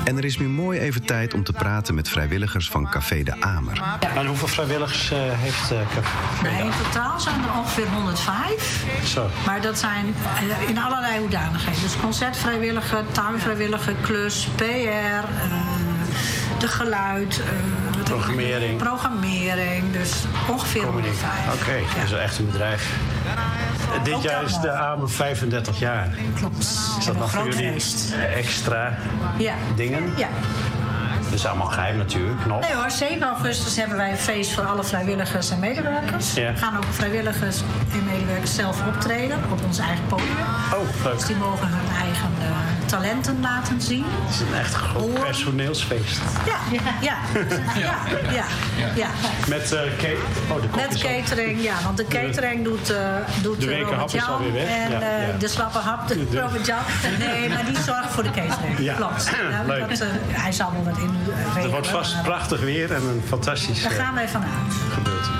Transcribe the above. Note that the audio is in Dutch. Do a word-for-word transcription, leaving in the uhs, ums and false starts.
En er is nu mooi even tijd om te praten met vrijwilligers van Café de Amer. Ja. En hoeveel vrijwilligers uh, heeft uh, Café de Amer? Nee, in totaal zijn er ongeveer honderdvijf. Zo. Maar dat zijn uh, in allerlei hoedanigheden. Dus concertvrijwilliger, tuinvrijwilliger, klus, P R... Uh, de geluid, uh, programmering. programmering, dus ongeveer honderdvijf. Oké, okay, dat is echt een bedrijf. Ja. Dit jaar is de Amer vijfendertig jaar. Klopt. Is dat nog voor jullie feest. extra ja. dingen? Ja. Dat is allemaal geheim natuurlijk nog. Nee hoor, zeven augustus hebben wij een feest voor alle vrijwilligers en medewerkers. Ja. We gaan ook vrijwilligers en medewerkers zelf optreden op ons eigen podium. Oh, leuk. Dus die mogen hun eigen uh, talenten laten zien. Het is een echt groot Hoor. personeelsfeest. Ja, ja, ja. ja, ja, ja, ja. Met, uh, ca- oh, de Met catering, ja. Want de catering doet, uh, doet de Robert Jan. En ja, uh, ja. de slappe hap, de de... Robert Jan. Nee, maar die zorgt voor de catering. Ja. Klopt. Ja, leuk. dat, uh, hij zal wel wat in. Het wordt vast prachtig weer en een fantastisch... Daar gaan wij vanuit. Gebeurt.